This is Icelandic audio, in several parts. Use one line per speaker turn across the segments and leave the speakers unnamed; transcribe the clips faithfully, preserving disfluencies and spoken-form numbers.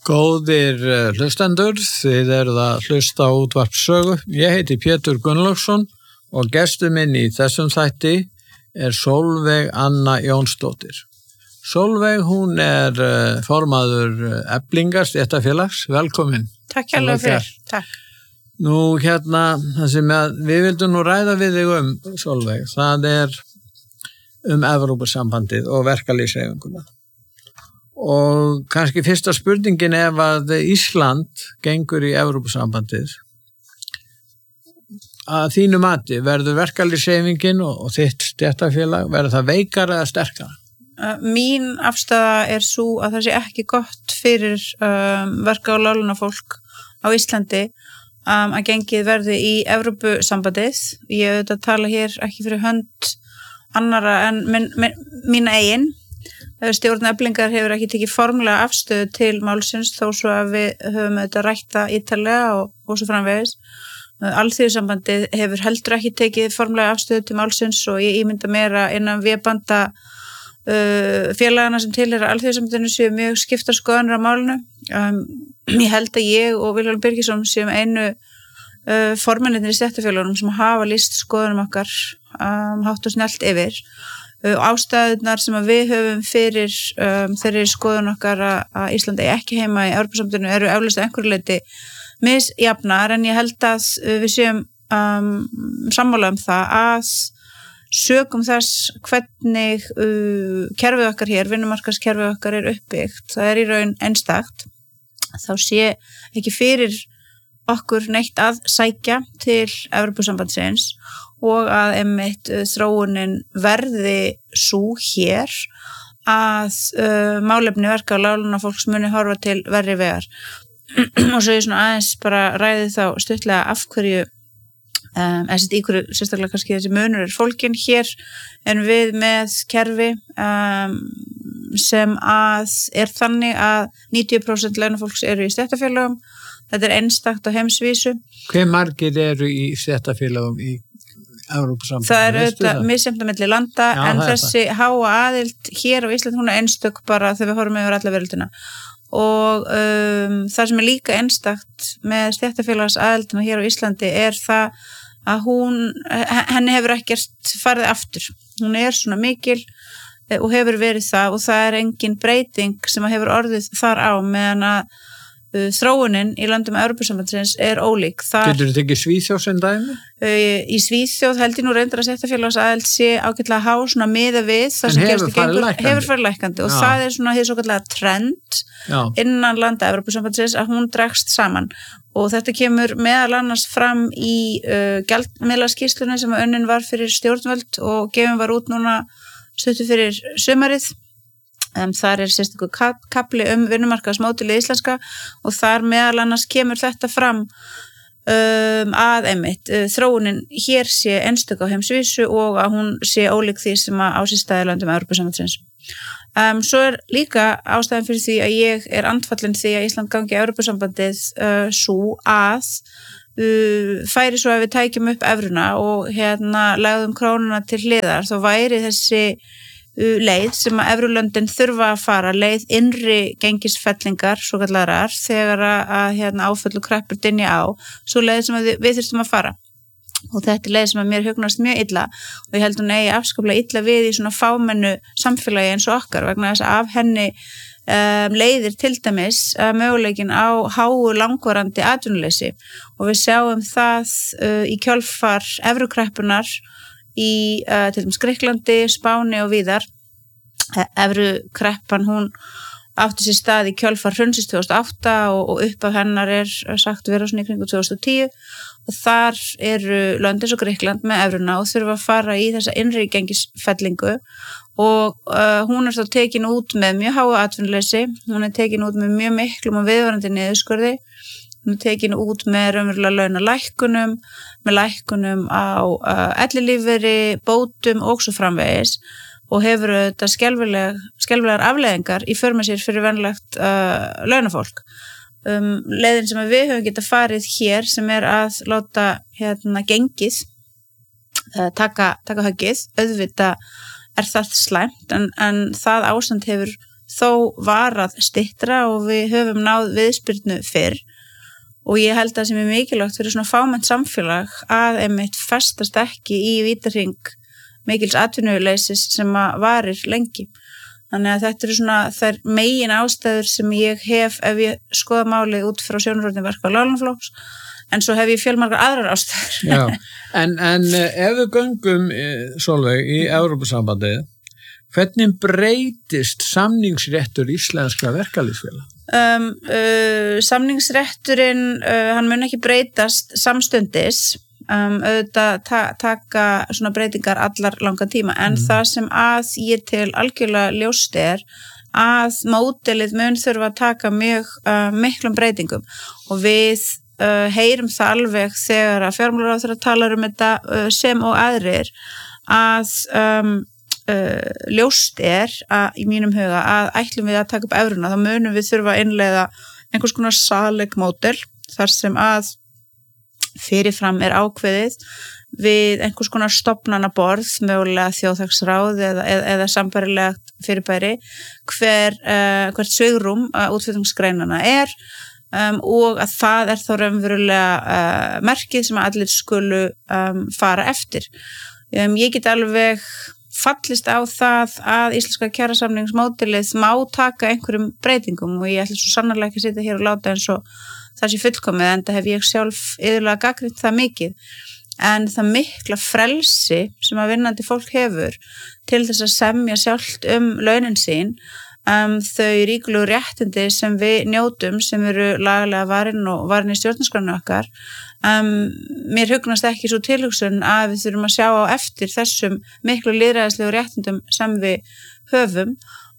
Góðir hlustendur, þið eruð að hlusta á útvarp Sögu. Ég heiti Pétur Gunnlaugsson og gestur minn í þessum þætti er Sólveig Anna Jónsdóttir. Sólveig, hún er formaður Eflingar stéttarfélags. Velkomin.
Takk hérlega fyrir. Takk.
Nú hérna, það sem að, við vildum nú ræða við þig um, Sólveig, það er um Evrópusambandið og verkalýðshreyfinguna. Og kannski fyrsta spurningin ef að Ísland gengur í Evrópusambandið. Að þínu mati, verður verkalýðshreyfingin og, og þitt stéttarfélag, verður það veikara eða sterkara?
Mín afstaða er svo að það sé ekki gott fyrir um, verka- og láglaunafólk á Íslandi um, að gengið verði í Evrópusambandið. Ég auðvitað tala hér ekki fyrir hönd annara en min, min, mína eigin. Stjórn Eflingar hefur ekki tekið formlega afstöðu til málsins þó svo að við höfum auðvitað rætt það ítarlega og, og svo framvegis. Alþýðusambandið hefur heldur ekki tekið formlega afstöðu til málsins og ég ímynda mér að innan vébanda uh, félagana sem tilheyra Alþýðusambandinu séu mjög skiptar skoðanir á málinu. Um, ég held að ég og Vilhjálmur Birgisson séum einu uh, formennirnir í stéttarfélögunum sem hafa lýst skoðunum okkar um, hátt og snjallt yfir. Og ástæðunar sem að við höfum fyrir um, þeirri skoðun okkar að, að Íslandi ekki heima í Evrópusambandinu eru eflaust að einhverju leyti misjafnar en ég held að við séum um, sammála um það að sökum þess hvernig uh, kerfið okkar hér, vinnumarkaðskerfið okkar er uppbyggt, það er í raun einstakt, þá sé ekki fyrir okkur neitt að sækja til Evrópusambandsins og að einmitt uh, þróunin verði sú hér að uh, málefni verka og láglaunafólks muni horfa til verri vegar. Og svo ég svona aðeins bara ræði þá stuttlega af hverju, um, eða í hverju sérstaklega kannski þessi munur er fólkin hér en við með kerfi um, sem að er þannig að níutíu prósent launafólks eru í stéttarfélögum. Þetta er einstakt á heimsvísu.
Hve margir eru í stéttarfélögum í Evrópusambandinu?
Það er auðvitað misjafnt á milli landa. Já, en þessi háa aðild hér á Íslandi, hún er einstök bara þegar við horfum yfir alla veröldina. Og um, það sem er líka einstakt með stéttarfélags aðildina hér á Íslandi er það að hún, henni hefur ekkert farið aftur. Hún er svona mikil og hefur verið það og það er engin breyting sem hefur orðið þar á meðan að þróunin í landum Evrópusambandsins er ólík. Þar,
Getur þetta ekki Svíþjóð sem dæmi?
Í Svíþjóð held ég nú reyndar að stéttarfélags aðild sé ágætlega há svona miða við það sem
hefur farið lækkandi.
Hefur farið lækkandi og Já. Það er svona hið svokallaða trend Já. Innan landa Evrópusambandsins að hún dregst saman og þetta kemur meðal annars fram í uh, gjaldmiðlaskýrslunni sem að unnin var fyrir stjórnvöld og gefin var út núna stuttu fyrir sumarið. Um, þar er sérstakur kap, kapli um vinnumarkaðsmódelið íslenska og þar meðal annars kemur þetta fram um, að einmitt uh, þróunin hér sé einstök á heimsvísu og að hún sé ólík því sem að á sér staði löndum Evrópusambandsins. Um, svo er líka ástæðan fyrir því að ég er andfallin því að Ísland gangi Evrópusambandið uh, svo að uh, færi svo að við tækjum upp evruna og hérna legðum krónuna til hliðar þá væri þessi leið sem að Evrulöndin þurfa að fara, leið innri gengisfellingar, svo kallarar, þegar að, að hérna, áföll og kreppur dynja á, svo leið sem við, við þurftum að fara. Og þetta er leið sem að mér hugnast mjög illa og ég held hún eigi afskaplega illa við í svona fámennu samfélagi eins og okkar vegna þess að af henni um, leiðir til dæmis uh, möguleikin á háu langvarandi atvinnuleysi og við sjáum það uh, í kjölfar evrukreppunar í uh, til dæmis Grikklandi, Spáni og víðar. Evrukreppan hún átti sér stað í kjölfar hrunsins tvö þúsund og átta og, og upp af hennar er sagt vera svona í kringu tvö þúsund og tíu og þar eru lönd eins og Grikkland með evruna og þurfa að fara í þessa innri gengisfellingu og uh, hún er þá tekin út með mjög háu atvinnuleysi, hún er tekin út með mjög miklum og viðvarandi niðurskurði. Hún er tekin út með raunverulega launalækkunum, með lækkunum á uh, ellilífeyri, bótum og svo framvegis og hefur þetta skelfileg, skelfilegar afleiðingar í för með sér fyrir venlegt uh, launafólk. Um, leiðin sem við höfum getað farið hér sem er að láta hérna gengið uh, taka, taka höggið, auðvitað er það slæmt en, en það ástand hefur þó varað styttra og við höfum náð viðspyrnu fyrr og ég held að sem er mikilvægt fyrir svona fámennt samfélag að einmitt festast ekki í vítahring mikils atvinnuleysis sem að varir lengi. Þannig að þetta eru svona þær megin ástæður sem ég hef ef ég skoða málið út frá sjónarhorni verka og láglaunafólks, en svo hef ég fjölmargar aðrar ástæður.
Já, en, en ef við göngum, Sólveig, í Evrópusambandið, hvernig breytist samningsréttur íslenskra verkalýðsfélaga?
Um, uh, samningsrétturinn, uh, hann mun ekki breytast samstundis, um, auðvitað ta taka svona breytingar allar langan tíma, en mm. það sem að ég til algjörlega ljóst er að módelið mun þurfa að taka mjög uh, miklum breytingum og við uh, heyrum það alveg þegar að fjármálaráðherra talar um þetta uh, sem og aðrir að um, Uh, ljóst er að, í mínum huga að ætlum við að taka upp evruna þá munum við þurfa að innleiða einhvers konar saleg módel þar sem að fyrirfram er ákveðið við einhvers konar stofnanaborð mögulega þjóðhagsráð eða, eða, eða sambarilegt fyrirbæri hver, uh, hvert svigrúm uh, útflutningsgreinana er um, og að það er þá raunverulega uh, merkið sem allir skulu um, fara eftir. Um, ég get alveg fallist á það að íslenska kjarasamningsmódelið má taka einhverjum breytingum og ég ætla svo sannarlega ekki að sitja hér og láta eins og það sé fullkomið, en það hef ég sjálf yfirlega gagnrýnt það mikið, en það mikla frelsi sem að vinnandi fólk hefur til þess að semja sjálft um launin sín, um, þau ríkulegu réttindi sem við njótum sem eru lagalega varin og varin í stjórnarskránni okkar. Um, mér hugnast ekki svo tilhugsun að við þurfum að sjá á eftir þessum miklu lýðræðislegu réttindum sem við höfum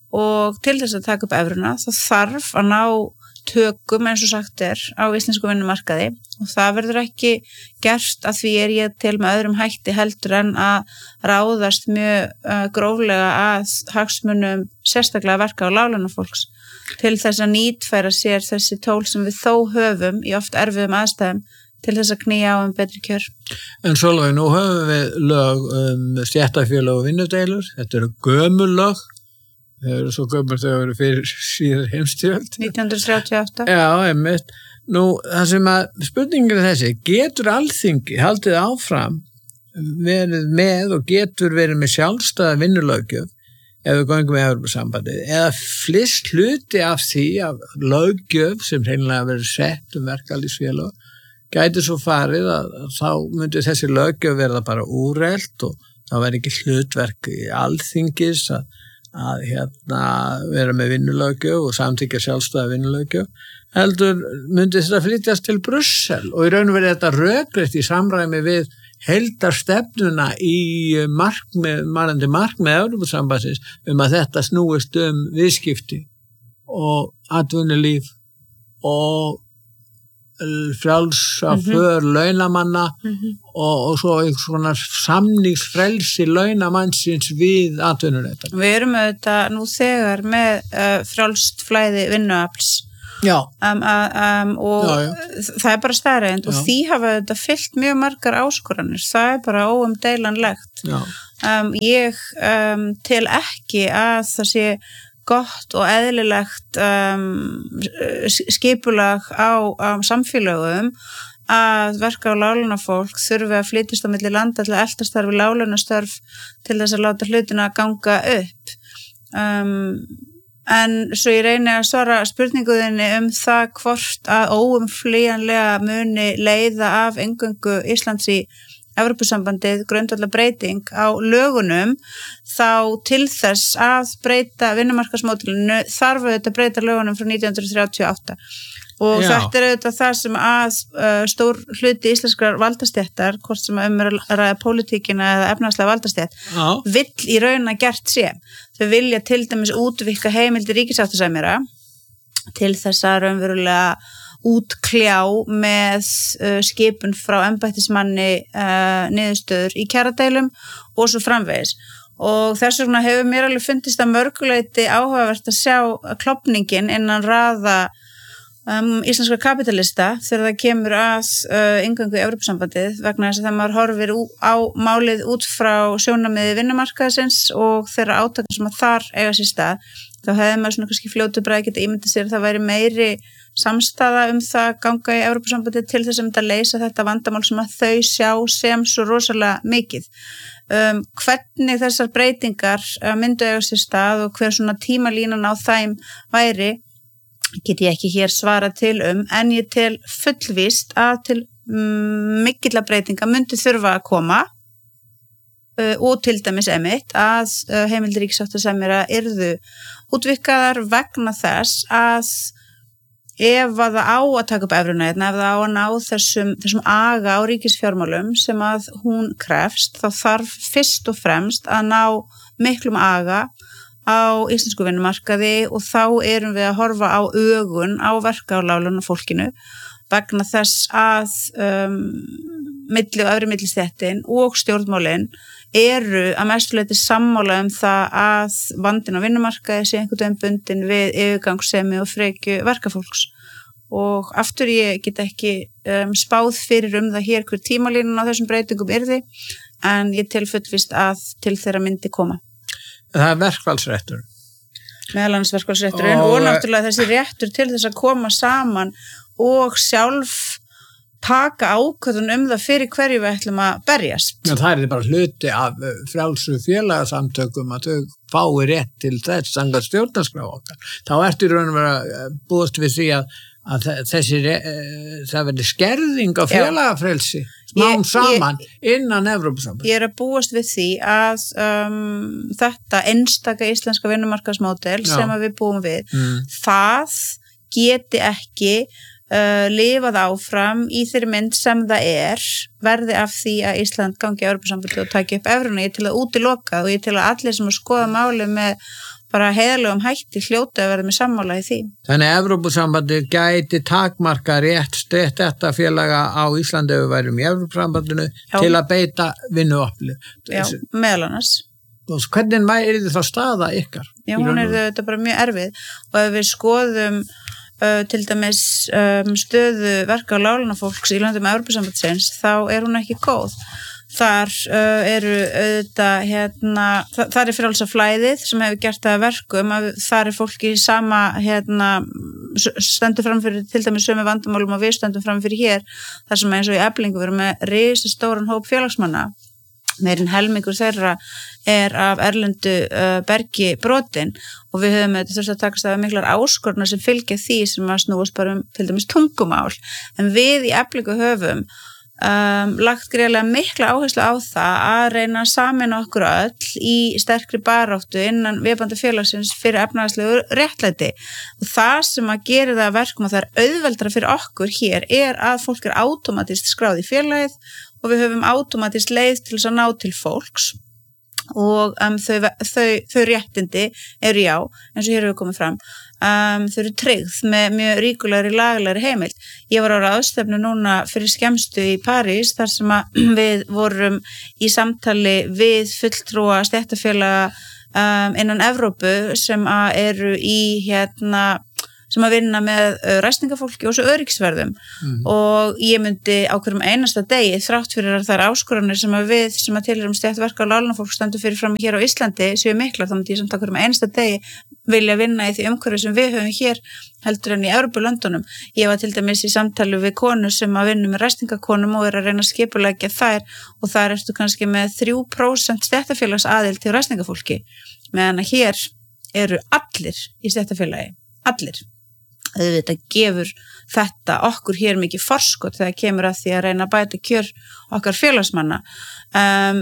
og til þess að taka upp evruna þá þarf að ná tökum eins og sagt er á íslensku vinnumarkaði og það verður ekki gert að því er ég til með öðrum hætti heldur en að ráðast mjög uh, gróflega að hagsmunum sérstaklega verka á láglaunafólks til þess að nýtfæra sér þessi tól sem við þó höfum í oft erfiðum aðstæðum til þess að knýja á um betri kjör.
En Sólveig, nú höfum við lög um stéttarfélög og vinnudeilur, þetta eru gömul lög, þau eru svo gömul þau eru fyrir síðar heimstyrjöld.
nítján hundruð þrjátíu og átta.
Já, einmitt. Nú, það sem að spurningin er þessi, getur Alþingi haldið áfram verið með og getur verið með sjálfstæða vinnulöggjöf ef við göngum með Evrópusambandið, eða flest hluti af því af löggjöf sem hreinlega verið sett um verkalýðsfélög gæti svo farið að, að þá myndi þessi löggjöf verða bara úrelt og þá verði ekki hlutverk í Alþingis að, að hérna, vera með vinnulöggjöf og samþykkja sjálfstæða vinnulöggjöf, heldur myndi þetta flytjast til Brussel og í raun og verið þetta rökrétt í samræmi við heildarstefnuna í markmið, margandi markmið Evrópusambandsins um að þetta snúist um viðskipti og atvinnulíf og frjálsa
mm-hmm.
för launamanna
mm-hmm.
og, og svo einhvers konar samningsfrelsi launamannsins við atvinnuréttar.
Við erum auðvitað nú þegar með uh, frjálst flæði vinnuafls um, um, og já, já. það er bara staðreynd og því hafa auðvitað fyllt mjög margar áskoranir, það er bara óumdeilanlegt. Um, ég um, tel ekki að það sé gott og eðlilegt um, skipulag á, á samfélögum að verka á láglaunafólk þurfi að flytjast á milli landa til að eltast þar við láglaunastörf til þess að láta hlutina ganga upp. Um, en svo ég reyni að svara spurninguðinni um það hvort að óumflýjanlega muni leiða af eingöngu Íslands í Evrópusambandið grundvallar breyting á lögunum þá til þess að breyta vinnumarkaðsmódelinu þarf auðvitað að breyta lögunum frá nítján hundruð þrjátíu og átta og Já. Þetta er auðvitað það sem að uh, stór hluti íslenskrar valdastjættar, hvort sem um er að ræða pólitíkina eða efnahagslega valdastjætt, Já. Vill í raun að gert sé. Þau vilja til dæmis útvíkka heimildir ríkissáttasemjara til þess að raunverulega útkljá með uh, skipun frá embættismanni uh, niðurstöður í kjaradeilum og svo framvegis. Og þess vegna hefur mér alveg fundist að mörguleiti áhugavert að sjá klofningin innan raða um, íslenska kapitalista þegar það kemur að uh, inngöngu í Evrópusambandið vegna þess að það maður horfir á málið út frá sjónarmiði vinnumarkaðsins og þeirra átaka sem að þar eiga sér stað, þá hefði maður svona kannski fljótu bræði geta ímyndað sér að það væri meiri samstaða um það ganga í Evrópusambandið til þess að mynda að leysa þetta vandamál sem að þau sjá sem svo rosalega mikið. Um, hvernig þessar breytingar uh, myndu eiga sér stað og hver svona tímalínan á þeim væri get ég ekki hér svara til um, en ég tel fullvíst að til um, mikilla breytinga myndi þurfa að koma uh, og til dæmis emitt að uh, heimildir ríkissáttasemjara yrðu útvíkkaðar vegna þess að ef að það á að taka upp evruna, ef það á að ná þessum, þessum aga á ríkisfjármálum sem að hún krefst, þá þarf fyrst og fremst að ná miklum aga á íslensku vinnumarkaði og þá erum við að horfa á ögun á verkáláluna fólkinu vegna þess að um, milli og öfri millistéttin og stjórnmálin eru að mestuleyti sammála um það að vandinn á vinnumarkaði sé einhvern veginn bundin við yfirgangssemi og frekju verkafólks og aftur ég get ekki um, spáð fyrir um það hér hver tímalínan á þessum breytingum yrði en ég tel fullvist að til þeirra myndi koma.
Það er verkfallsréttur.
Meðal annars verkfallsrétturinn og, og náttúrulega þessi réttur til þess að koma saman og sjálf taka ákvörðun um það fyrir hverju við ætlum að berjast.
Já, það er bara hluti af frjálsu félagasamtökum að þau fái rétt til þess samkvæmt stjórnarskrá okkar. Þá ertu í raun og vera búist við því að, að þessi það verður skerðing á félagafrelsi smám saman ég, innan Evrópusambandið.
Ég er að búast við því að um, þetta einstaka íslenska vinnumarkaðsmódel Já. sem að við búum við, mm. það geti ekki Uh, lifað áfram í þeirri mynd sem það er verði af því að Ísland gangi á Evrópusambandið og taki upp evruna. Ég til að útiloka og ég til að allir sem að skoða máli með bara heiðarlegum hætti hljóta að verða með sammála í því.
Þannig að Evrópusambandið gæti takmarka rétt stéttarfélaga á Íslandi ef við værum í Evrópusambandinu Já. til að beita vinnuafli.
Já, meðal annars.
Og hvernig er þetta þá staða ykkar?
Já, hún er þetta bara mjög erfið og ef við skoðum Uh, til dæmis um, stöðu verka og láglunafólks í löndum Evrópusambandsins þá er hún ekki góð. Þar uh, eru auðvitað hérna, þa þar er frjálsa flæðið sem hefur gert það að verkum að þar er fólki sama hérna, stendur framfyrir til dæmis sömu vandamálum og við stöndum framfyrir hér þar sem eins og í Eflingu við erum með risastóran hóp félagsmanna. Meirinn helmingur þeirra er af erlendu uh, bergi brotin og við höfum þetta þurft að takast af miklar áskorna sem fylgja því sem að snúast bara um til dæmis tungumál en við í Eflingu höfum um, lagt greiðlega mikla áherslu á það að reyna að sameina okkur öll í sterkri baráttu innan vébandi félagsins fyrir efnahagslegu réttlæti og það sem að gera það að verkum og það er auðveldara fyrir okkur hér er að fólk er átómatist skráð í félagið og við höfum átómatist leið til þess að ná til fólks og um, þau, þau, þau réttindi eru já, eins og hér hefur komið fram um, þau eru tryggð með mjög ríkulegri lagalegri heimild. Ég var á ráðstefnu núna fyrir skemmstu í París þar sem að við vorum í samtali við fulltrúa stéttarfélaga um, innan Evrópu sem að eru í hérna sem að vinna með ræstingafólki og svo öryggisverðum mm. og ég myndi á hverjum einasta degi þrátt fyrir að það er áskoranir sem að við sem að tilheyrum stéttverka og láglunafólk standum fyrir fram hér á Íslandi séu miklar þá myndi ég samt á hverjum einasta degi vilja vinna í því umhverfi sem við höfum hér heldur en í Evrópulöndunum. Ég var til dæmis í samtali við konu sem að vinna með ræstingakonum og er að reyna að skipuleggja þær og þar ertu kannski með þrjú prósent stéttarfélagsaðild til ræstingafólki meðan að hér eru allir í stéttarfélagi, allir. Þetta gefur þetta okkur hér mikið forskot þegar kemur að því að reyna að bæta kjör okkar félagsmanna. Um,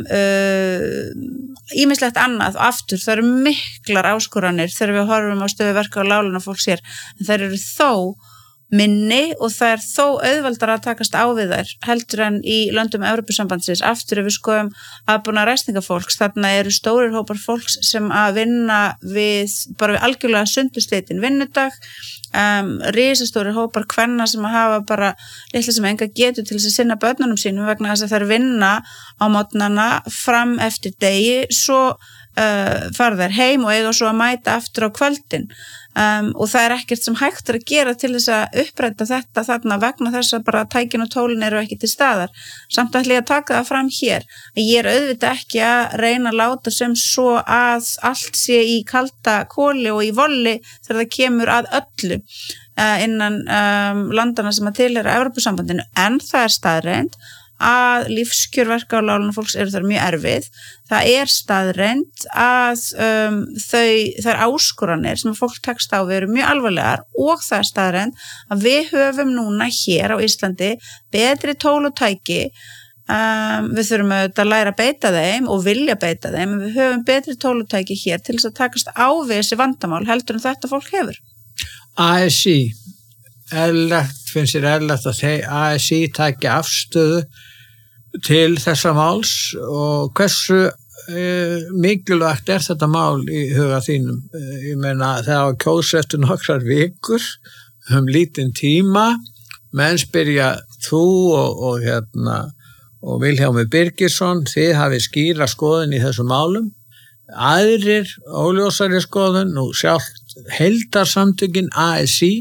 uh, ýmislegt annað og aftur, það eru miklar áskoranir þegar við horfum á stöðu verka og láglunafólks hér, en þær eru þó minni og það er þó auðveldara að takast á við þær heldur en í löndum Evrópusambandsins. Aftur ef við skoðum aðbúna ræstingafólks, þarna eru stórir hópar fólks sem að vinna við, bara við algjörlega sundusleitin vinnudag, um, risastórir hópar kvenna sem að hafa bara litla sem enga getur til þess að sinna börnunum sínum vegna þess að þær vinna á mótnana fram eftir degi, svo uh, fara þær heim og eiga svo að mæta aftur á kvöldin um, og það er ekkert sem hægt er að gera til þess að uppræta þetta þarna vegna þess að bara tækin og tólin eru ekki til staðar. Samt ætla ég að taka það fram hér að ég er auðvitað ekki að reyna að láta sem svo að allt sé í kalda kóli og í volli þegar það kemur að öllu uh, innan um, landana sem að tilheyra Evrópusambandinu, en það er staðreind að lífskjör verka og láglaunafólks eru þar mjög erfið. Það er staðreind að um, þau, þær áskoranir sem fólk tekst á við eru mjög alvarlegar og það er staðreind að við höfum núna hér á Íslandi betri tól og tæki. Um, við þurfum auðvitað að læra að beita þeim og vilja beita þeim, en við höfum betri tól og tæki hér til þess að takast á við þessi vandamál heldur en þetta fólk hefur.
A S I, eðlilegt, finnst þér eðlilegt að A S I taki afstöðu til þessa máls og hversu uh, mikilvægt er þetta mál í huga þínum? Uh, ég meina það á kjósa eftir nokkrar vikur um lítinn tíma, menn spyrja þú og, og hérna og Vilhjálmur Birgisson, þið hafið skýra skoðun í þessum málum, aðrir óljósari skoðun, nú sjálft heildarsamtökin A S I.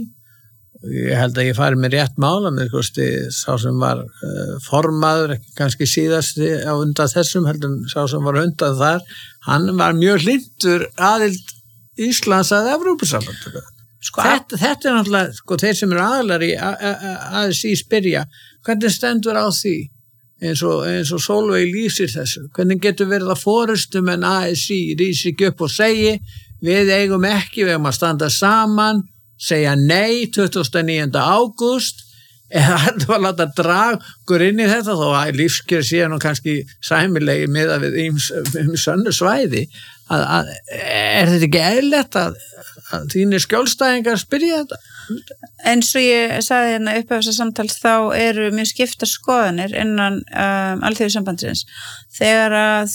Ég held að ég fari með rétt mála með kosti, sá sem var uh, formaður, ekki kannski síðast á undan þessum, heldur sá sem var undan þar, hann var mjög hlynntur aðild Íslands að Evrópusambandinu. Sko, þetta, þetta er náttúrulega, sko, þeir sem eru aðilar í A S I spyrja, hvernig stendur á því, eins og, eins og Sólveig lýsir þessu, hvernig getur verið að forustum en A S I rísi ekki upp og segi, við eigum ekki, við eigum að standa saman, segja nei tuttugasta og níunda ágúst eða hættu að láta draga okkur inn í þetta þó að lífskjör síðan og kannski sæmilegi miða við um sönnu svæði að, að, er þetta ekki eðlilegt að, að þínir skjólstæðingar spyrja þetta?
Eins og ég sagði hérna upp af þessa samtals þá eru mjög skiptar skoðanir innan um, Alþýðusambandsins þegar að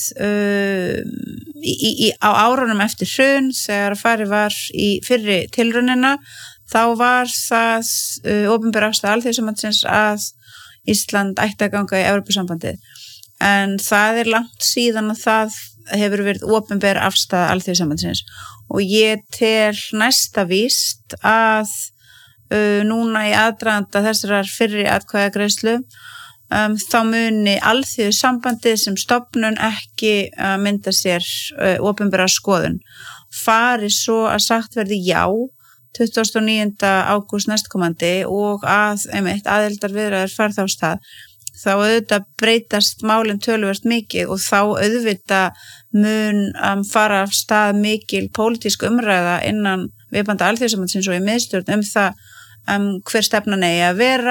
uh, í, í, á árunum eftir hrun þegar að farið var í fyrri tilraunina þá var það uh, opinber afstaða Alþýðusambandsins að Ísland ætti að ganga í Evrópusambandið en það er langt síðan að það hefur verið opinber afstaða Alþýðusambandsins og ég tel næsta víst að Uh, núna í aðdraganda þessarar fyrri atkvæðagreiðslu um, þá muni Alþýðusambandið sem stofnun ekki uh, mynda sér uh, opinbera skoðun fari svo að sagt verði já tuttugasta og níunda ágúst næstkomandi og að einmitt aðildarviðræður fari þá af stað þá auðvitað breytast málin töluvert mikið og þá auðvitað mun um, fara af stað mikil pólitísk umræða innan viðbanda Alþýðusambandsins og í miðstjórn um það um, hver stefnan eigi að vera,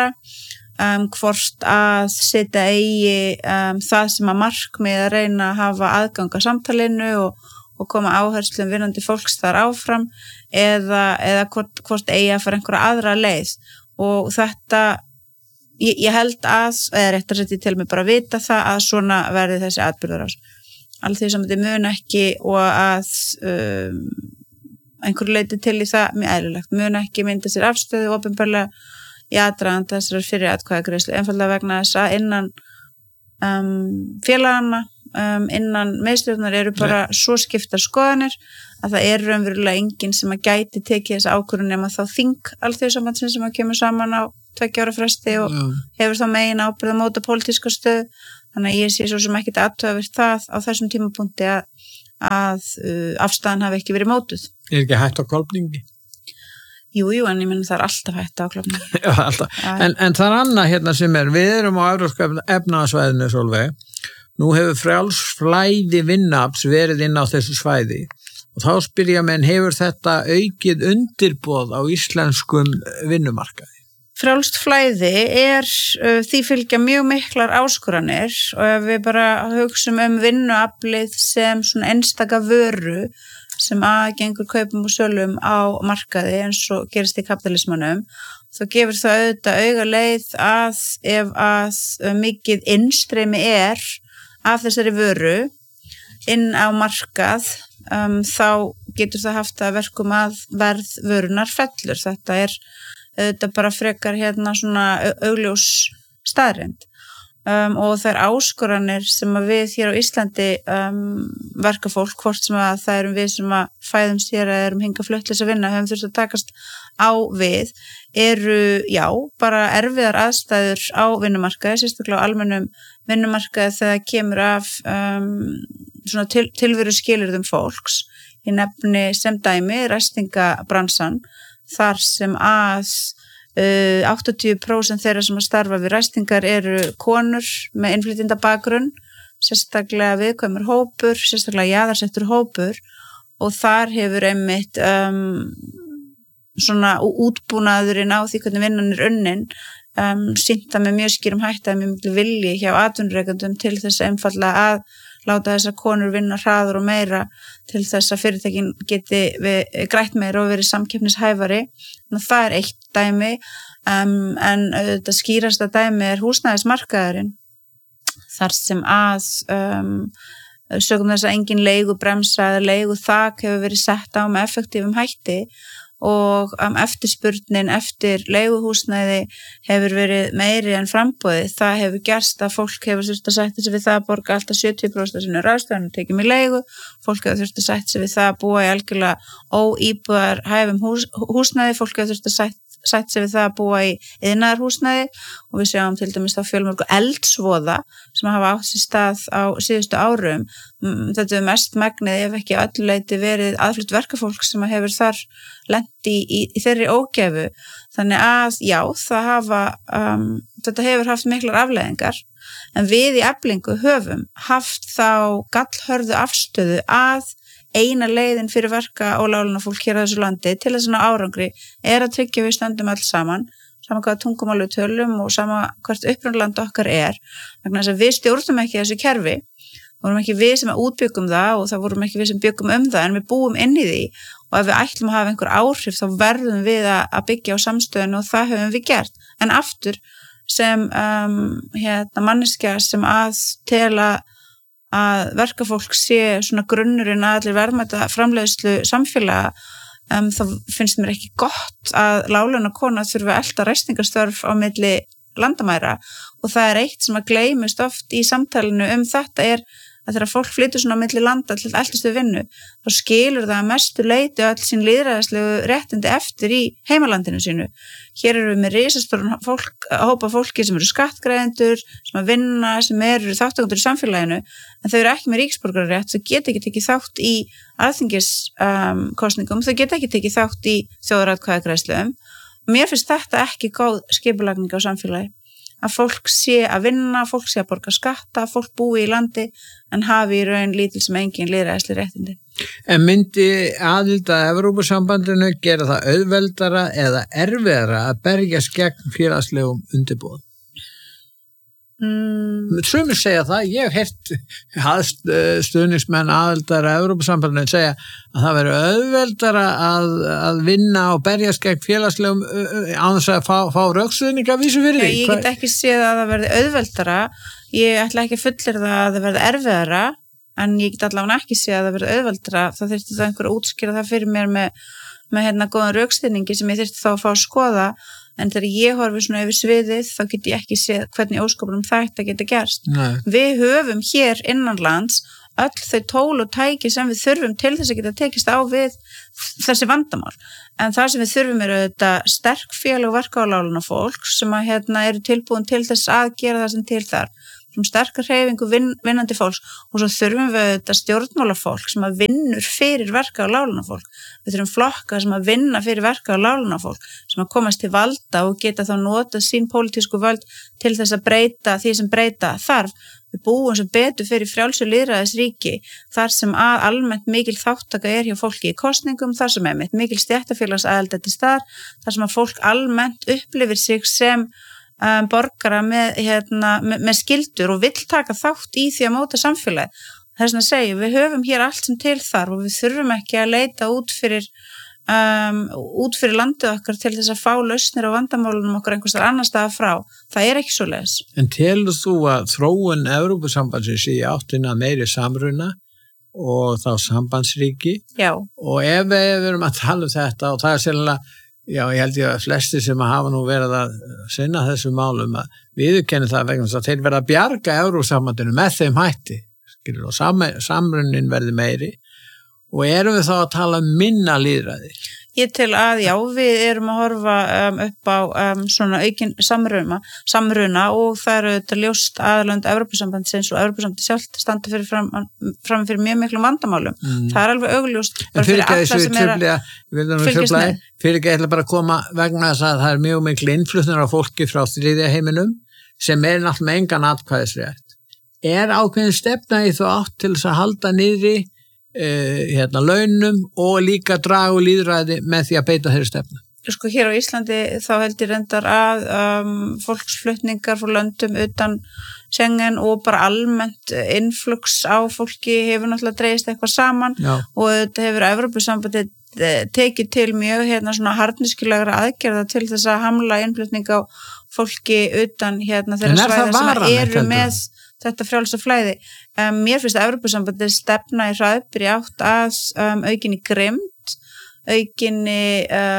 um, hvort að setja eigi um, það sem að markmið að reyna að hafa aðgang að samtalinu og, og koma áherslum vinnandi fólks þar áfram eða, eða hvort, hvort eigi að fara einhverja aðra leið og þetta Ég, ég held að, eða rétt að setja til mig bara að vita það að svona verði þessi atburðarás. Alþýðusambandið mun ekki og að um, einhverju leyti til í það mjög eðlilegt. Mun ekki mynda sér afstöðu opinberlega í aðdraganda þessar fyrir atkvæðagreiðslu. Einfaldlega vegna þess að innan um, félagana, um, innan miðstjórnar eru bara Nei. Svo skiptar skoðanir að það er raunverulega enginn sem að gæti tekið þessa ákvörðun nema þá þing Alþýðusambandsins sem að kemur saman á tveggja ára fresti og Já. Hefur þá megin ábyrgð að móta pólitíska stöð þannig að ég sé svo sem ekkert athugavert það á þessum tímapunkti að, að uh, afstæðan hafi ekki verið mótuð.
Er ekki hægt á klofningi?
Jú, jú, en ég menn það er alltaf hægt á klofningi.
Já, alltaf. En, en það er annað hérna sem er, við erum á evrópska efnahagsvæðinu Sólveig, nú hefur frjáls flæði vinnuafls verið inn á þessu svæði og þá spyrja menn hefur þetta aukið undirboð á íslenskum vinnumarkaði?
Frjálst flæði er uh, því fylgja mjög miklar áskoranir og ef við bara hugsum um vinnuaflið sem svona einstaka vöru sem aðgengur kaupum og sölum á markaði eins og gerist í kapitalismanum þá gefur það auðvitað auga leið að ef að uh, mikið innstreymi er af þessari vöru inn á markað um, þá getur það haft að verkum að verð vörunar fellur. Þetta er þetta bara frekar hérna svona augljós staðreynd um, og þær áskoranir sem að við hér á Íslandi um, verkafólk, hvort sem að það erum við sem að fæðumst hér eða erum hingað fluttlis að vinna, höfum þurft að takast á við, eru, já, bara erfiðar aðstæður á vinnumarkaði, sérstaklega á almennum vinnumarkaði þegar kemur af um, svona til, tilveru skilyrðum fólks. Ég nefni sem dæmi ræstingabransan, þar sem að uh, áttatíu prósent þeirra sem að starfa við ræstingar eru konur með innflytjenda bakgrunn, sérstaklega viðkvæmur hópur, sérstaklega jaðarsettur hópur, og þar hefur einmitt um, svona útbúnaðurinn á því hvernig vinnan er unnin um, sýnt það með mjög skýrum hætti að mjög miklu vilji hjá atvinnurekendum til þess einfaldlega að láta þessar konur vinna hraður og meira til þess að fyrirtækin geti við, grætt meira og verið samkeppnishæfari. Það er eitt dæmi, um, en þetta skýrasta dæmi er húsnæðismarkaðurinn, þar sem að um, sögum þess að engin leigubremsa eða leiguþak hefur verið sett á með effektífum hætti og um, eftirspurnin eftir leiguhúsnæði hefur verið meiri en framboðið. Það hefur gerst að fólk hefur þurft að sætta sig við það að borga alltaf sjötíu prósent af sínu ráðstöfunum og tekið með leigu. Fólk hefur þurft að sætta sig við það að búa í algjörlega óíbúðar hæfum hús, húsnæði. Fólk hefur þurft að sætta sætt sig við það að búa í iðnaðarhúsnæði og við sjáum til dæmis þá fjölmörgu eldsvoða sem hafa átt sér stað á síðustu árum. Þetta er mest megnið ef ekki öllu leyti verið aðflutt verkafólk sem hefur þar lent í, í, í þeirri ógæfu. Þannig að já, það hafa, um, þetta hefur haft miklar afleiðingar, en við í Eflingu höfum haft þá gallhörðu afstöðu að eina leiðin fyrir verka og láglaunafólk hér á þessu landi til þess að árangri er að tryggja við stöndum öll saman, sama hvaða tungumál við tölum og sama hvert upprunaland okkar er, vegna þess að við stjórnum ekki þessu kerfi, það vorum ekki við sem útbyggum það og það vorum ekki við sem byggum um það, en við búum inn í því og ef við ætlum að hafa einhver áhrif þá verðum við að byggja á samstöðun og það höfum við gert. En aftur sem um, hérna, manneskja sem að tela að verkafólk sé svona grunnurinn að allir verðmæta framleiðslu samfélaga, um, þá finnst mér ekki gott að láglaunakona þurfi að elta ræstingastörf á milli landamæra og það er eitt sem að gleymist oft í samtalinu um þetta er að þegar fólk flytur svona á milli landa til eldastu vinnu, þá skilur það að mestu leyti og all sín lýðræðislegu réttindi eftir í heimalandinu sínu. Hér eru við með risastóran fólk, hópa fólki sem eru skattgreiðendur, sem að vinna, sem eru þáttakendur í samfélaginu, en þau eru ekki með ríkisborgararétt, þau geta ekki tekið þátt í alþingiskosningum, um, þau geta ekki tekið þátt í þjóðaratkvæðagreiðslum. Mér finnst þetta ekki góð skipulagning á samfélagi. Að fólk sé að vinna, fólk sé að borga skatta, fólk búi í landi en hafi í raun lítil sem engin lýðræðisleg réttindi.
En myndi aðild að Evrópusambandinu gera það auðveldara eða erfiðara að berjast gegn félagslegum undirboðum? Mm. Sumir segja það, ég hef heyrt stuðningsmenn aðildar að Evrópusambandinu segja að það veri auðveldara að, að vinna og berjast gegn félagslegum án þess að fá, fá rökstuðninga vísu fyrir því.
Ég get ekki séð að það verði auðveldara, ég ætla ekki að fullyrða að það verði erfiðara, en ég get allavega ekki séð að það verði auðveldara. Það þyrfti það einhver að útskýra það fyrir mér með, með hérna góðan rökstuðningi sem ég þyrfti þá að fá að skoða. En þegar ég horfi svona yfir sviðið, þá get ég ekki séð hvernig óskopunum þetta geta gerst. Nei. Við höfum hér innanlands öll þau tól og tæki sem við þurfum til þess að geta tekist á við þessi vandamál. En það sem við þurfum eru þetta sterk félag og verka á láglaunafólk sem að hérna eru tilbúin til þess að gera það sem til þar. Sem sterkar hreyfingu vin, vinnandi fólks og svo þurfum við þetta stjórnmálafólk sem að vinnur fyrir verka á láglaunafólk. Við þurfum flokka sem að vinna fyrir verka á láglaunafólk sem að komast til valda og geta þá nota sín pólitísku völd til þess að breyta því sem breyta þarf. Við búum sem betur fyrir frjálsu lýðræðisríki þar sem að almennt mikil þáttaka er hjá fólki í kosningum, þar sem er mikil stéttarfélagsaðild til staðar, þar sem að fólk almennt upplifir sig sem Um, borgara með, hérna, með, með skildur og vill taka þátt í því að móta samfélagi. Þess vegna segjum við höfum hér allt sem til þar og við þurfum ekki að leita út fyrir, um, út fyrir landið okkar til þess að fá lausnir á vandamálunum okkar einhvers þar annar staða frá. Það er ekki svoleiðis.
En telur þú að þróun Evrópusambandsins í áttina meiri samruna og þá sambandsríki?
Já.
Og ef við erum að tala um þetta og það er sérlega Já, ég held ég að flesti sem hafa nú verið að sinna þessu málum að viðurkenni það vegna þess að þeir verða að bjarga Evrópusambandinu með þeim hætti, skilur, og sam, samrunnin verði meiri og erum við þá að tala um minna lýðræði?
Ég til að já, við erum að horfa um, upp á um, svona aukin samruna, samruna og það eru þetta ljóst aðalönd Evrópusambandsins og Evrópusambandið sjálft standa fyrir fram, fram fyrir mjög miklum vandamálum. Mm. Það er alveg augljóst.
En fyrir ekki þessu tröflaði, fyrir ekki eitthvað bara að koma vegna þess að það er mjög mikil innflutnir á fólki frá þriðja heiminum sem er náttúrulega með engan atkvæðisrétt. Er ákveðin stefna í þú átt til þess að halda niðri Uh, hérna launum og líka draga og lýðræði með því að beita þeirri stefnu?
Sko hér á Íslandi þá held ég reyndar að um, fólksflutningar frá löndum utan Schengen og bara almennt influx á fólki hefur náttúrulega dreigist eitthvað saman. Já. Og þetta hefur Evrópusambandið tekið til mjög hérna svona harðnískulegra aðgerða til þess að hamla innflutning á fólki utan hérna þeirra svæða sem eru með þetta frjálsa flæði. Um, mér finnst að Evrópusambandið stefna í hraðbyri átt að um, aukinni grimmd, aukinni,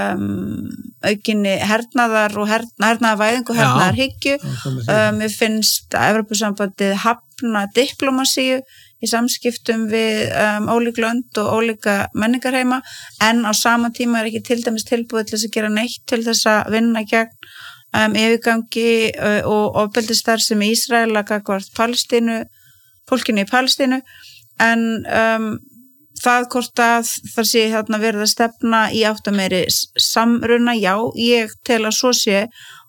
um, aukinni hernaðar og herna, hernaðarvæðing og hernaðarhyggju. Um, mér finnst að Evrópusambandið hafna diplomasíu í samskiptum við um, ólík lönd og ólíka menningarheima en á sama tíma er ekki til dæmis tilbúið til þess að gera neitt til þess að vinna gegn Um, yfirgangi uh, og ofbeldisstarf sem Ísraela gagnvart Palestínu, fólkinu í Palestínu en um, það hvort að það sé þarna verið að stefna í átt að meiri samruna, já, ég tel að svo sé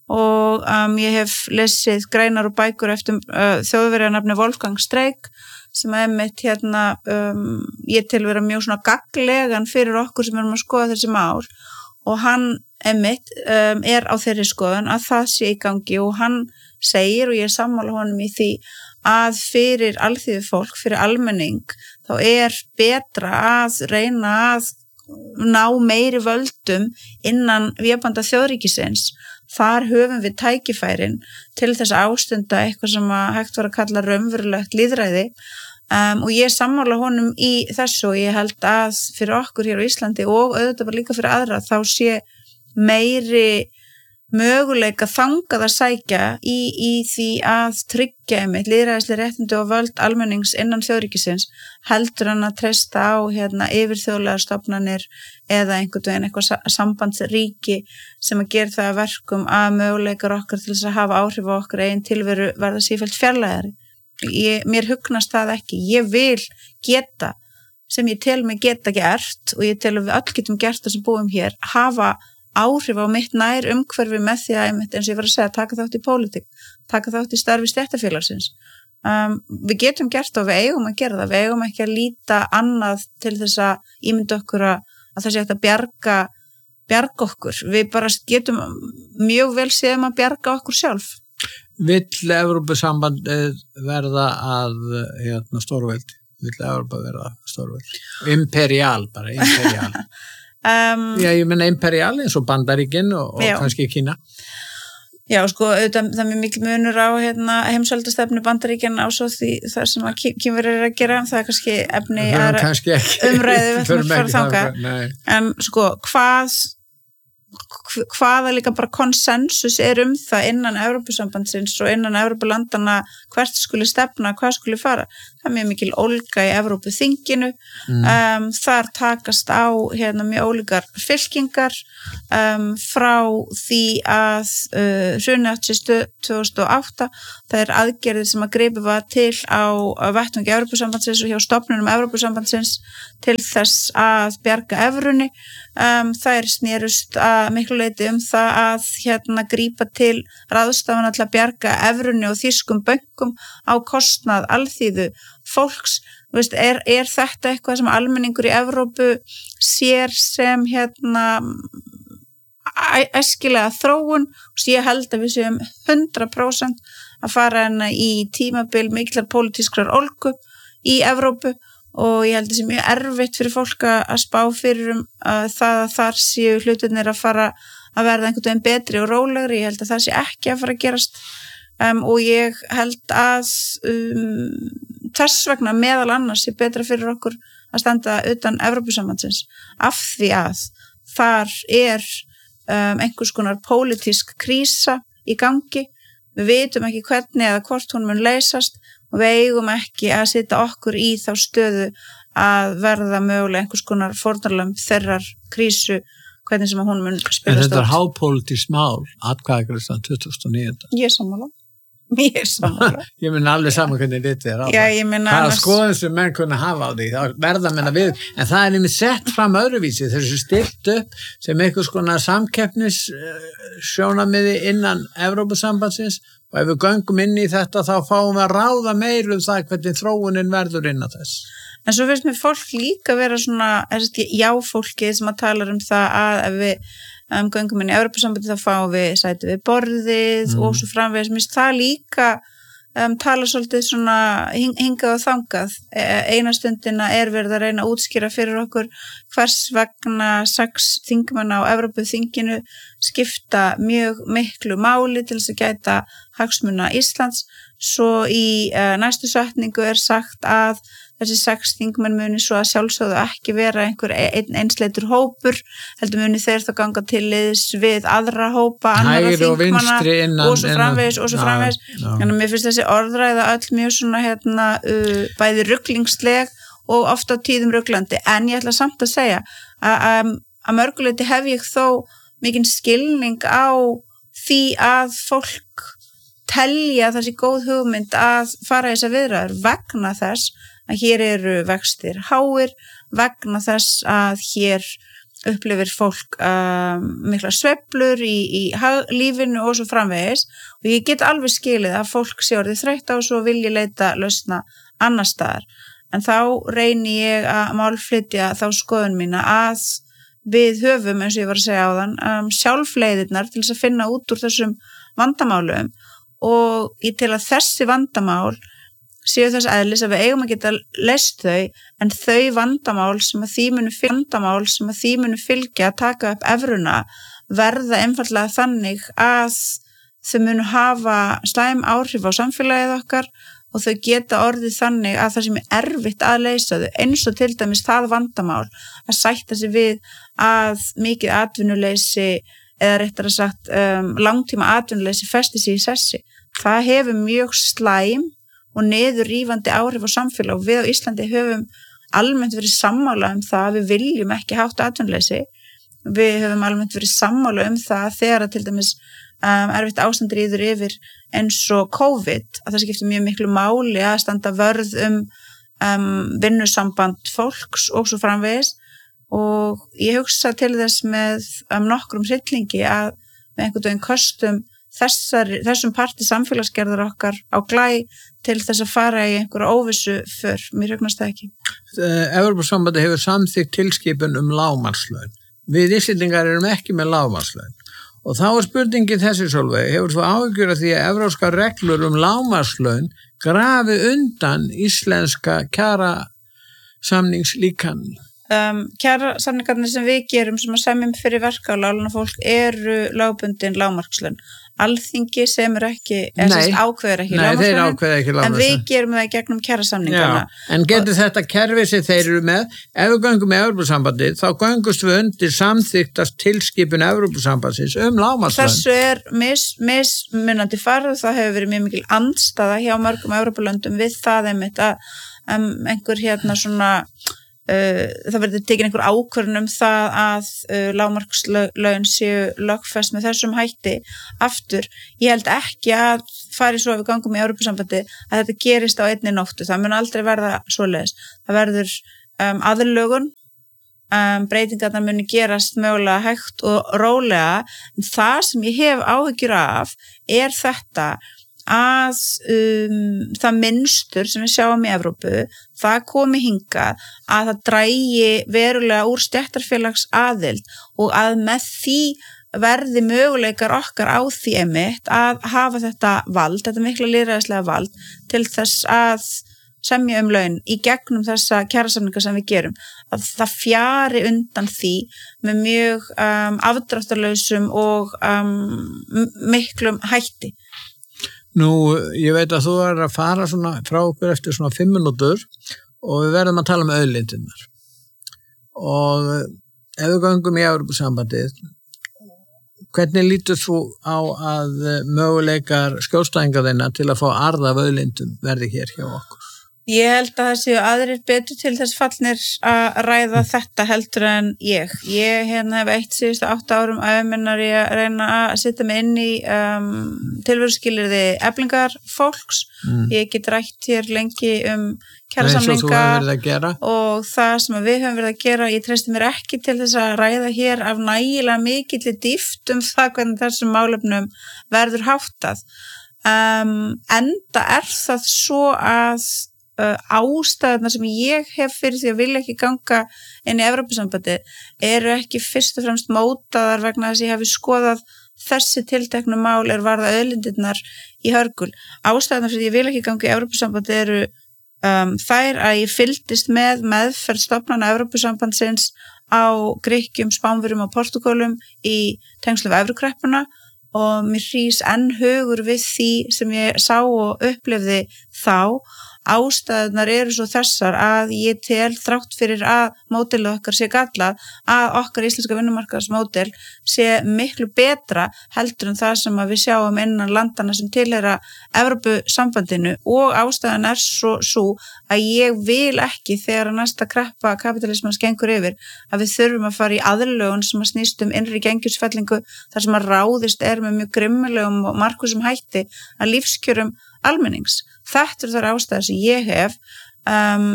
og um, ég hef lesið greinar og bækur eftir uh, þjóðverjanafni Wolfgang Streeck sem er mitt hérna, um, ég tel vera mjög svona gagnlegan fyrir okkur sem erum að skoða þessi mál og hann Emmitt um, er á þeirri skoðun að það sé í gangi og hann segir og ég er sammála honum í því að fyrir alþýðu fólk, fyrir almenning þá er betra að reyna að ná meiri völdum innan vébanda þjóðríkisins. Þar höfum við tækifærin til þess að ástunda eitthvað sem að hægt var að kalla raunverulegt lýðræði um, og ég er sammála honum í þessu og ég held að fyrir okkur hér á Íslandi og auðvitað bara líka fyrir aðra þá sé meiri möguleika þangað að sækja í, í því að tryggja einmitt lýðræðisleg réttindi og völd almennings innan þjóðríkisins heldur hann að treysta á hérna, yfirþjóðlegar stofnanir eða einhvern veginn eitthvað sambandsríki sem að gera það að verkum að möguleikar okkar til þess að hafa áhrif á okkar eigin tilveru verða sífellt fjarlægari. Ég, mér hugnast það ekki. Ég vil geta sem ég tel mig geta gert og ég tel að við öll getum gert það sem búum hér hafa áhrif á mitt nær umhverfi með því að eins og ég var að segja, taka þátt í pólitík, taka þátt í starfi stéttarfélagsins. Um, við getum gert og við eigum að gera það, við eigum ekki að líta annað til þess að ímynda okkur að, að það sé hægt að bjarga, bjarga okkur. Við bara getum mjög vel séðum að bjarga okkur sjálf.
Vill Evrópusamband verða að hérna, stórveldi? Vill Evrópa verða stórveldi? Imperial bara, imperial. Um, já, ég menna imperial eins og Bandaríkin og, og kannski Kína.
Já, sko, auðvitað, það er mjög mikil munur á hérna, heimsveldastefnu Bandaríkin á svo því það sem að Kínverjar er að gera, það er kannski efni í aðra umræðu við þurfum að fara þangað. En sko, hvað hvaða líka bara konsensus er um það innan Evrópusambandsins og innan Evrópulandana hvert skuli stefna, hvað skuli fara. Það er mjög mikil ólga í Evrópuþinginu, mm. um, þar takast á hérna, mjög ólíkar fylkingar um, frá því að uh, hrunið átti tvö þúsund og átta, það er aðgerðir sem að gripið var til á vettvangi Evrópusambandsins og hjá stofnunum Evrópusambandsins til þess að bjarga evrunni. Um, það er snérust að miklu leyti um það að hérna grípa til ráðstafana til að bjarga evrunni og þýskum bönkum á kostnað alþýðu fólks. Veist, er, er þetta eitthvað sem almenningur í Evrópu sér sem hérna æskilega þróun og ég held að við séum hundrað prósent að fara hérna í tímabil miklar pólitískrar ólgu í Evrópu og ég held að það sé mjög erfitt fyrir fólk að spá fyrir um að það að þar séu hlutirnir að fara að verða einhvern veginn betri og rólegri. Ég held að það sé ekki að fara að gerast um, og ég held að um, þess vegna meðal annars sé betra fyrir okkur að standa utan Evrópusambandsins af því að þar er um, einhvers konar pólitísk krísa í gangi, við vitum ekki hvernig eða hvort hún mun leysast og við eigum ekki að setja okkur í þá stöðu að verða mögulega einhvers konar fórnarlömb þeirrar krísu, hvernig sem hún mun spilast.
En þetta er hápólitískt mál, atkvæðagreiðslan tuttugasta og níunda.
Ég er sammála. Ég er sammála.
Ég meina alveg saman hvernig þetta er á
Já, ég meina
það. Það er
annars...
skoðum sem menn kunna hafa á því, þá verða menna við, en það er einmitt sett fram öðruvísi, þessu stilt upp sem einhvers konar samkeppnis sjónamiði innan Evrópusambandsins og ef við göngum inn í þetta þá fáum við að ráða meir um það hvernig þróunin verður inn á þess.
En svo finnst mér fólk líka vera svona, já fólki sem að tala um það að ef við um, göngum inn í Evrópusambandi þá fáum við sæti við borðið mm. og svo framvegis, mér finnst það líka um, tala svolítið svona hing, hingað og þangað. E, eina stundina er verið að reyna að útskýra fyrir okkur hvers vegna sex þingmanna á Evrópuþinginu skipta mjög miklu máli til þess að gæta hagsmuna Íslands, svo í uh, næstu setningu er sagt að þessi sex þingmenn muni svo að sjálfsögðu ekki vera einhver einn einsleitur hópur, heldur muni þeir þá ganga til liðs við aðra hópa, annara þingmanna og svo framvegis og svo framvegis. Þannig að mér finnst þessi orðræða öll mjög svona hérna uh, bæði ruglingsleg og ofta á tíðum ruglandi, en ég ætla samt að segja að að mörguleyti hef ég þó mikinn skilning á því að fólk telja þessi góð hugmynd að fara í þessa viðræður vegna þess að hér eru vextir háir, vegna þess að hér upplifir fólk um, mikla sveiflur í, í lífinu og svo framvegis og ég get alveg skilið að fólk sé orðið þreytt á svo vilji leita lausna annar staðar, en þá reyni ég að málflytja þá skoðun mína að við höfum, eins og ég var að segja áðan, um, sjálfleiðirnar til þess að finna út úr þessum vandamálum og ég til að þessi vandamál séu þess eðlis að við eigum að geta leyst þau, en þau vandamál sem að því munu fylgja, vandamál sem að því munu fylgja að taka upp evruna verða einfallega þannig að þau munu hafa slæm áhrif á samfélagið okkar og þau geta orðið þannig að það sem er erfitt að leysa þau, eins og til dæmis það vandamál að sætta sig við að mikið atvinnuleysi eða réttar að sagt um, langtíma atvinnuleysi festi sig í sessi. Það hefur mjög slæm og niður rífandi áhrif á samfélag og við á Íslandi höfum almennt verið sammála um það að við viljum ekki hátt atvinnuleysi. Við höfum almennt verið sammála um það þegar að til dæmis um, erfitt ástand ríður yfir eins og COVID, að það skiptir mjög miklu máli að standa vörð um, um vinnusamband fólks og svo framvegis og ég hugsa til þess með um, nokkrum hryllingi að með einhvern veginn kostum Þessar, þessum parti samfélagsgerðar okkar á glæ til þess að fara í einhverja óvissu för, mér hugnast það ekki.
Evrópusambandið hefur samþykkt tilskipun um lágmarkslaun. Við Íslendingar erum ekki með lágmarkslaun. Og þá er spurningin þessi Sólveig, hefur þú áhyggjur af því að evrópska reglur um lágmarkslaun grafi undan íslenska kjara samningslíkan?
Um, kjara samningarnir sem við gerum sem að semjum fyrir verka og láluna fólk eru lögbundin lágmarkslaun. Alþingi sem er ekki ákveður ekki lágmarkslaunin, en við gerum það í gegnum kjarasamningana.
En getur og... þetta kerfi sem þeir eru með, ef við göngum með Evrópusambandið, þá göngust við undir samþyktast tilskipun Evrópusambandsins um lágmarkslaun.
Þessu er mis, mismunandi farið, það hefur verið mjög mikil andstaða hjá mörgum Evrópulöndum við það einmitt að um, einhver hérna svona Uh, það verður tekin einhver ákvörðun um það að uh, lágmarkslaun séu lögfest með þessum hætti aftur. Ég held ekki að fari svo að við gangum í Evrópusambandi að þetta gerist á einni nóttu. Það mun aldrei verða svoleiðis. Það verður um, aðlögun, um, breytingarnar muni gerast mögulega hægt og rólega, en það sem ég hef áhyggjur af er þetta að um, það mynstur sem við sjáum í Evrópu, það komi hingað að það drægi verulega úr stéttarfélags aðild og að með því verði möguleikar okkar á því einmitt að hafa þetta vald, þetta mikla lýðræðislega vald til þess að semja um laun í gegnum þessa kjarasamninga sem við gerum, að það fjari undan því með mjög um, afdráttarlausum og um, miklum hætti.
Nú, ég veit að þú er að fara svona frá okkur eftir svona fimm minútur og við verðum að tala um auðlindirnar. Og ef við göngum í Evrópusambandið hvernig lítur þú á að möguleikar skjólstæðinga þeirna til að fá arð af auðlindum verði hér hjá okkur?
Ég held að það séu aðrir betur til þess fallnir að ræða þetta heldur en ég. Ég hérna hef eitt síðustu átta árum æfiminnar í að reyna að setja mig inn í um, tilveruskilyrði eflingar fólks. Mm. Ég get rætt hér lengi um kjarasamninga og það sem við höfum verið að gera. Ég treysti mér ekki til þess að ræða hér af nægilega mikilli dýpt um það hvernig þessum málefnum verður háttað. Um, enda er það svo að Uh, ástæðuna sem ég hef fyrir því að vilja ekki ganga inn í Evrópusambandi eru ekki fyrst og fremst mótaðar vegna þess að ég hefi skoðað þessi tilteknu mál er varða auðlindirnar í hörgul. Ástæðuna fyrir því að ég vil ekki ganga í Evrópusambandi eru um, þær að ég fylgdist með meðferð stofnana Evrópusambandsins á Grikkjum, Spánverjum og Portúgalum í tengslum við Evrukreppuna og mér hrís enn hugur við því sem ég sá og upplifði þá. Ástæðunar eru svo þessar að ég tel þrátt fyrir að módelið okkar sé gallað að okkar íslenska vinnumarkaðsmódel sé miklu betra heldur en það sem að við sjáum innan landana sem tilheyra Evrópusambandinu og ástæðan er svo, svo að ég vil ekki þegar að næsta kreppa kapitalismans gengur yfir að við þurfum að fara í aðlögun sem að snýst um innri gengjusfellingu þar sem að ráðist er með mjög grimmilegum og markvissum hætti að lífskjörum almennings. Þetta er þar ástæður sem ég hef. Um,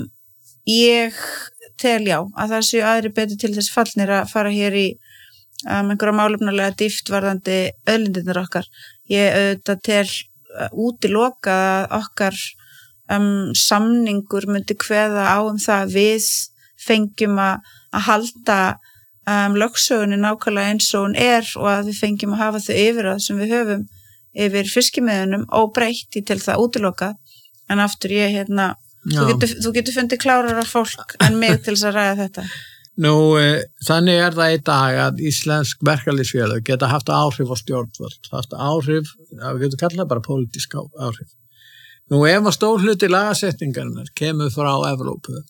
ég tel já að það séu aðri betur til þess fallnir að fara hér í um, einhverja málefnalega dýpt varðandi auðlindirnar okkar. Ég auðvitað tel uh, útiloka að okkar um, samningur myndi kveða á um það við fengjum að, að halda um, lögsögunni nákvæmlega eins og hún er og að við fengjum að hafa þau yfirráð sem við höfum yfir fiskimiðunum óbreytt í til það útiloka en aftur ég hérna þú getur, þú getur fundið klárara fólk en mig til þess að ræða þetta.
Nú, e, þannig er það í dag að íslensk verkalýðsfélög geta haft áhrif á stjórnvöld, haft áhrif, við getum kallað bara pólitísk áhrif. Nú, ef að stór hluti lagasetningarnar kemur frá Evrópu,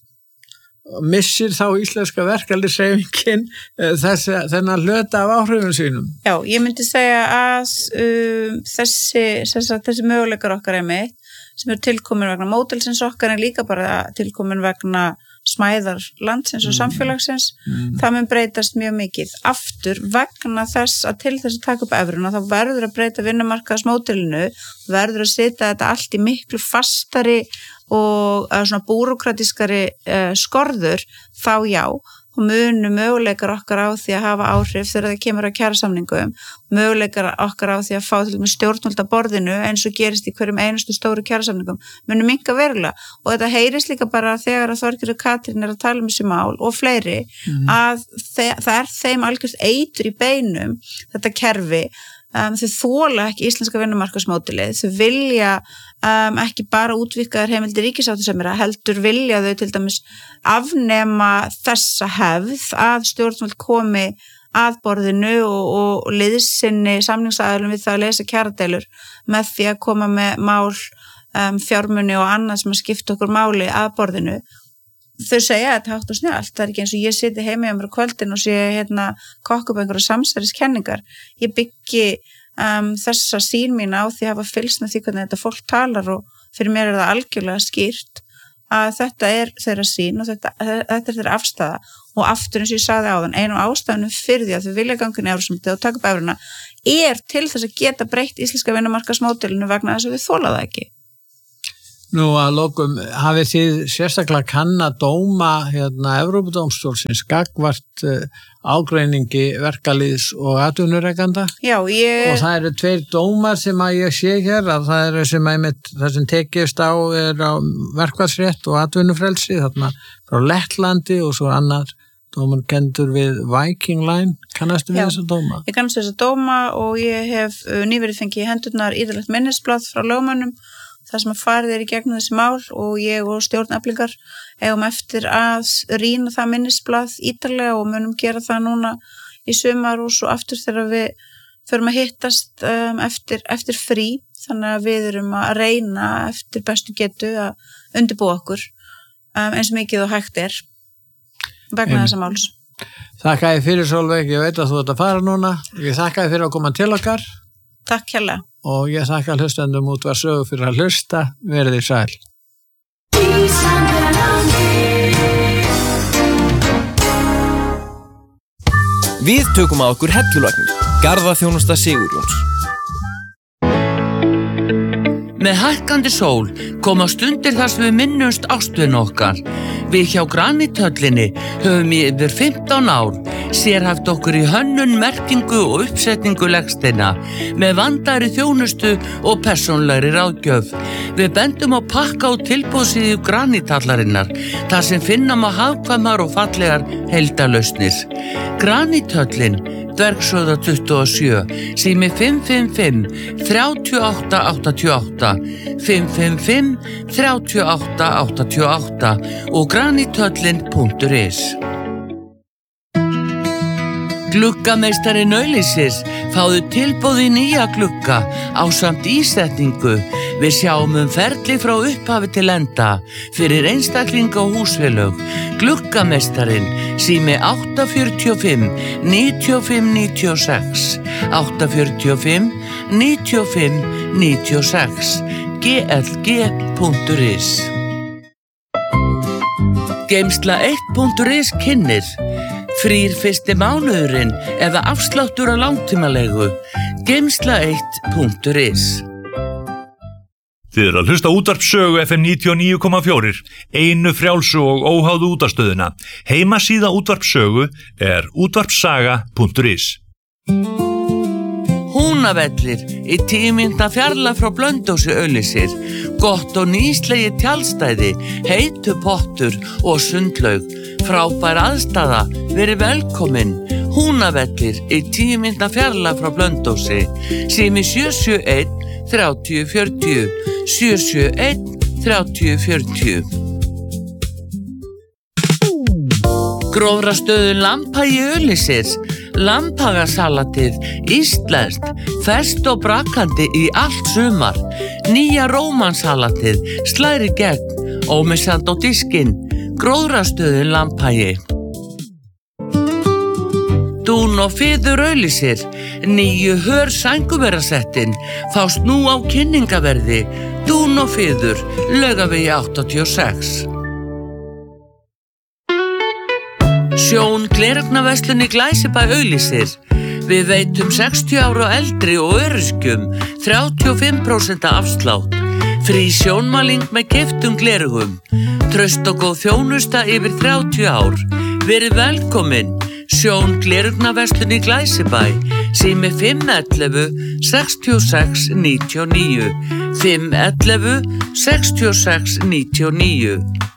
missir þá íslenska verkalýðshreyfingin þess, þennan hluta af áhrifum sínum?
Já, ég myndi segja að um, þessi, þessi, þessi möguleikar okkar er mitt sem eru tilkomin vegna módelsins okkar en líka bara tilkomin vegna smæðar landsins og samfélagsins mm. það mun breytast mjög mikið aftur vegna þess að til þess að taka upp evruna þá verður að breyta vinnumarkaðsmódelinu verður að setja þetta allt í miklu fastari og svona búrókratískari uh, skorður þá já og munu möguleikar okkar á því að hafa áhrif þegar það kemur að kjarasamningum, möguleikar okkar á því að fá til með stjórnvölda borðinu eins og gerist í hverjum einustu stóru kjarasamningum, munu minnka verulega og þetta heyrist líka bara þegar að Þorgerður Katrín er að tala um þessi mál og fleiri mm. að það er þeim algjörst eitur í beinum þetta kerfi. Um, þau þola ekki íslenska vinnumarkaðsmódelið, þau vilja um, ekki bara útvíkkaðar heimildir ríkisáttasemjara, heldur vilja þau til dæmis afnema þessa hefð að stjórnvöld komi að borðinu og, og liðsinni samningsaðilum við það að leysa kjaradeilur með því að koma með mál, um, fjármuni og annað sem að skipta okkur máli að borðinu. Þau segja þetta hátt og snjált, það er ekki eins og ég siti heimi á mér á kvöldin og sé hérna kokka upp einhverja samsæriskenningar. Ég byggi um, þessa sín mín á því að hafa fylgst með því hvernig þetta fólk talar og fyrir mér er það algjörlega skýrt að þetta er þeirra sín og þetta, þetta er þeirra afstæða og aftur eins og ég sagði áðan, einu ástæðanum fyrir því að þau vilja ganga inn í Evrópusambandið og taka upp evruna er til þess að geta breytt íslenska vinnumarkaðsmódelinu vegna þess að við þola það ekki.
Nú að lokum, hafið þið sérstaklega kann að dóma hérna Evrópudómstólsins gagnvart uh, ágreiningi verkalýðs og atvinnurekanda?
Já, ég...
Og það eru tveir dómar sem að ég sé hér, að það eru sem að mitt, það sem tekist á er á verkfallsrétt og atvinnufrelsi, þarna frá Lettlandi og svo annar dómar kendur við Viking Line. Kannastu við þessa dóma?
Ég kannast þessa dóma og ég hef uh, nýverið fengið í hendurnar íðalegt minnisblað frá lögmönnum það sem að farið er í gegnum þessi mál og ég og stjórn Eflingar eigum eftir að rýna það minnisblað ítarlega og munum gera það núna í sumar og svo aftur þegar við förum að hittast um, eftir, eftir frí þannig að við erum að reyna eftir bestu getu að undirbúa okkur um, eins mikið og hægt er vegna þessa máls.
Þakka ég fyrir Sólveig, ég veit að þú ert að fara núna. Ég þakka ég fyrir að koma til okkar.
Takk hérlega.
Og ég þakka hlustendum Útvarp Sögu fyrir að hlusta. Verið þið sæl.
Við tökum að okkur hellulagnir. Garðaþjónusta Sigurjóns.
Með hækkandi sól koma stundir þar sem við minnumst ástvin okkar. Við hjá Granithöllinni höfum í yfir fimmtán ár sérhæft okkur í hönnun, merkingu og uppsetningu legsteina með vandaðri þjónustu og persónlegri ráðgjöf. Við bendum á pakka og tilboðsíðu Granithallarinnar þar sem finna má hagkvæmar og fallegar heildarlausnir. Granithöllin, Dvergshöfða tuttugu og sjö, sími fimm fimm fimm, þrjú átta átta átta, fimm fimm fimm, þrjú átta átta átta og granithöllin punktur is. Gluggameistari Nauðlýsis fáðu tilboð í nýja glugga ásamt ísetningu. Við sjáum um ferli frá upphafi til enda fyrir einstaklinga og húsfélög. Gluggameistarinn, sími átta fjögur fimm, níu fimm níu sex, átta fjögur fimm, níu fimm níu sex, g l g punktur is. Geymsla eitt punktur is kynnir frýr fyrsti mánuðurinn eða afsláttur á langtímalegu. Geymsla eitt punktur is.
Þið eru að hlusta Útvarp Sögu F M níutíu og níu komma fjögur, einu frjálsu og óháðu útvarpsstöðina. Heimasíða Útvarp Sögu er útvarpssaga punktur is.
Húnavellir í tíu mínútna fjarlægð frá Blönduósi auglýsir. Gott og nýslegi tjaldstæði, heitu pottur og sundlaug. Frábær aðstaða, verið velkomin. Húnavellir í tíu mínútna fjarlægð frá Blönduósi. Sími sjö sjö einn, þrjátíu fjörutíu, sjö sjö einn, þrjátíu fjörutíu. Grófrastöðun Lambhagi auglýsir. Lambhagasalatið, íslenskt, ferskt og brakandi í allt sumar. Nýja rómansalatið, slæri gegn, ómissandi á diskinn. Grófrastöðun Lambhagi. Dún og Fiður auglýsir. Nýju hör sænguverasettin fást nú á kynningaverði. Dún og Fiður, Laugavegi áttatíu og sex. Sjón gleraugnarverslun í Glæsibæ auglýsir. Við veitum sextíu ára og eldri og öryrkjum þrjátíu og fimm prósent afslátt. Frí sjónmæling með keyptum gleraugum. Traust og góð þjónusta yfir þrjátíu ár. Verið velkomin. Sjón gleraugnarverslun í Glæsibæ. Sími fimm ellefu, sextíu og sex níutíu og níu. fimm ellefu, sextíu og sex níutíu og níu.